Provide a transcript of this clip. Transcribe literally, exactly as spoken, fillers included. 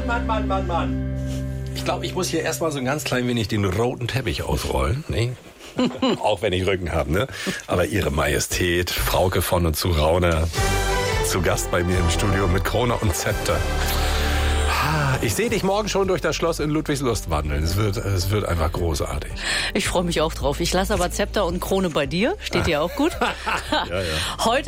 Mann, Mann, Mann, Mann, Mann. Ich glaube, ich muss hier erstmal so ein ganz klein wenig den roten Teppich ausrollen. Nee? Auch wenn ich Rücken habe, ne? Aber Ihre Majestät, Frauke von und zu Rauner, zu Gast bei mir im Studio mit Krone und Zepter. Ich sehe dich morgen schon durch das Schloss in Ludwigslust wandeln. Es wird, es wird einfach großartig. Ich freue mich auch drauf. Ich lasse aber Zepter und Krone bei dir. Steht dir auch gut. Ja, ja. Heute